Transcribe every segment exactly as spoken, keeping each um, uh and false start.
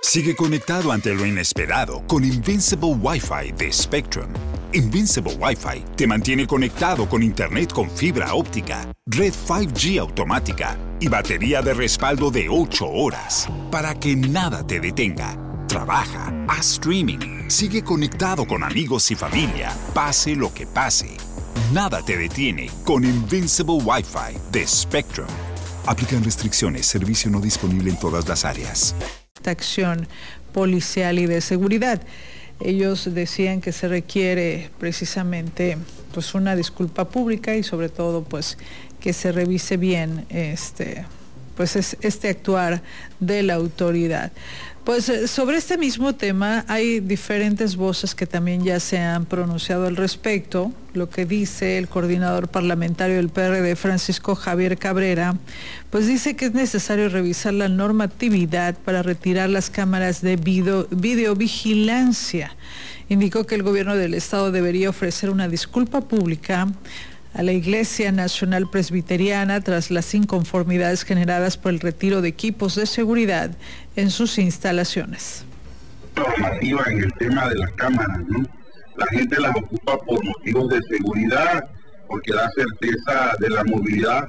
Sigue conectado ante lo inesperado con Invincible Wi-Fi de Spectrum. Invincible Wi-Fi te mantiene conectado con Internet con fibra óptica, red cinco G automática y batería de respaldo de ocho horas para que nada te detenga. Trabaja, haz streaming, sigue conectado con amigos y familia, pase lo que pase. Nada te detiene con Invincible Wi-Fi de Spectrum. Aplican restricciones, servicio no disponible en todas las áreas. Acción policial y de seguridad. Ellos decían que se requiere precisamente pues una disculpa pública y sobre todo pues que se revise bien este pues es, este actuar de la autoridad. Pues sobre este mismo tema hay diferentes voces que también ya se han pronunciado al respecto. Lo que dice el coordinador parlamentario del P R D, Francisco Javier Cabrera, pues dice que es necesario revisar la normatividad para retirar las cámaras de video, videovigilancia. Indicó que el gobierno del estado debería ofrecer una disculpa pública a la Iglesia Nacional Presbiteriana tras las inconformidades generadas por el retiro de equipos de seguridad en sus instalaciones. Normativa en el tema de las cámaras, ¿no? La gente las ocupa por motivos de seguridad, porque da certeza de la movilidad,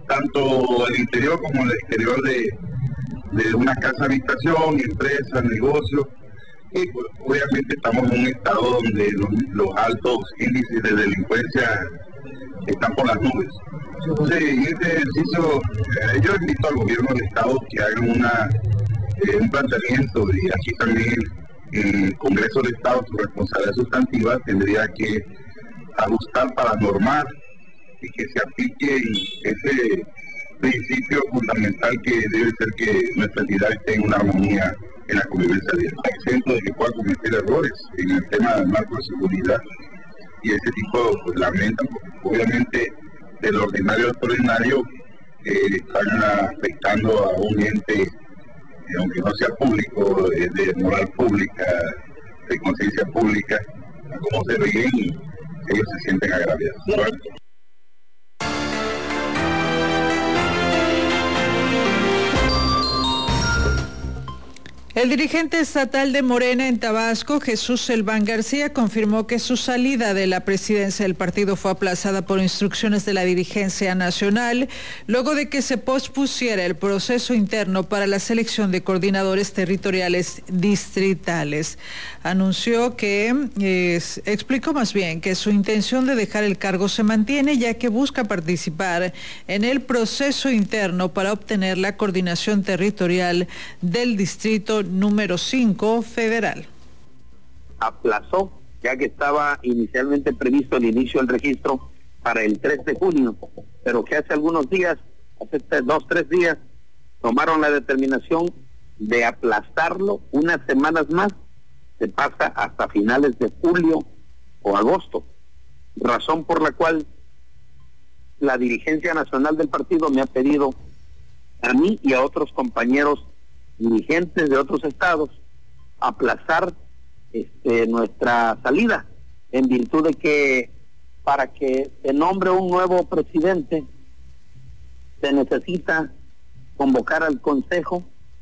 tanto el interior como el exterior de, de una casa habitación, empresa, negocio. Y pues, obviamente estamos en un estado donde los, los altos índices de delincuencia están por las nubes. Entonces, en este ejercicio, eh, yo invito al gobierno del estado que hagan una, eh, un planteamiento, y aquí también el Congreso del Estado, su responsabilidad sustantiva, tendría que ajustar para normar y que se aplique ese principio fundamental que debe ser que nuestra entidad esté en una armonía en la convivencia diaria, exento de que pueda cometer errores en el tema del marco de seguridad. Y ese tipo pues, lamentan, obviamente, del ordinario al ordinario, eh, están afectando a un ente, eh, aunque no sea público, eh, de moral pública, de conciencia pública, a cómo se ríen y ellos se sienten agraviados. ¿Vale? El dirigente estatal de Morena en Tabasco, Jesús Selván García, confirmó que su salida de la presidencia del partido fue aplazada por instrucciones de la dirigencia nacional, luego de que se pospusiera el proceso interno para la selección de coordinadores territoriales distritales. Anunció que, eh, explicó más bien que su intención de dejar el cargo se mantiene, ya que busca participar en el proceso interno para obtener la coordinación territorial del distrito número cinco federal. Aplazó, ya que estaba inicialmente previsto el inicio del registro para el tres de junio, pero que hace algunos días, hace dos, tres días, tomaron la determinación de aplazarlo unas semanas más, se pasa hasta finales de julio o agosto, razón por la cual la dirigencia nacional del partido me ha pedido a mí y a otros compañeros dirigentes de otros estados aplazar este, nuestra salida, en virtud de que para que se nombre un nuevo presidente se necesita convocar al consejo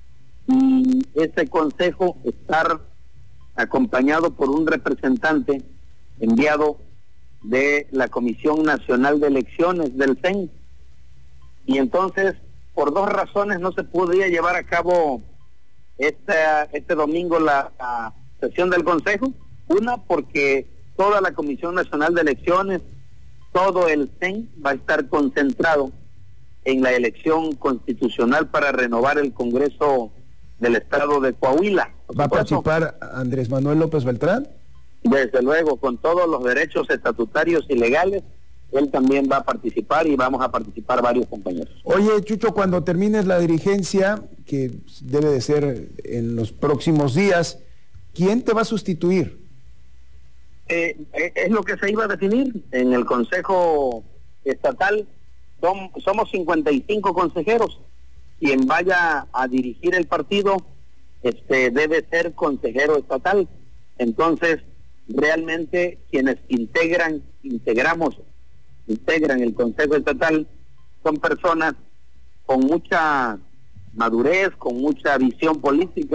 y ese consejo estar acompañado por un representante enviado de la Comisión Nacional de Elecciones del C E N. Y entonces, por dos razones no se podría llevar a cabo esta, este domingo la, la sesión del Consejo. Una, porque toda la Comisión Nacional de Elecciones, todo el C E N va a estar concentrado en la elección constitucional para renovar el Congreso del Estado de Coahuila. ¿Va a participar Andrés Manuel López Beltrán? Desde luego, con todos los derechos estatutarios y legales, él también va a participar y vamos a participar varios compañeros. Oye, Chucho, cuando termines la dirigencia, que debe de ser en los próximos días, ¿quién te va a sustituir? Eh, es lo que se iba a definir en el Consejo Estatal. Som, somos cincuenta y cinco consejeros. Quien vaya a dirigir el partido este, debe ser consejero estatal. Entonces, realmente quienes integran, integramos, integran el Consejo Estatal son personas con mucha madurez, con mucha visión política,